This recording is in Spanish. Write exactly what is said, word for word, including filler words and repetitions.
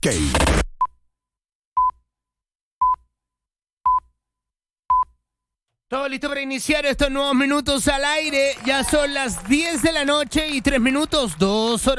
Todo listo para iniciar estos nuevos minutos al aire. Ya son las diez de la noche y tres minutos, dos horas.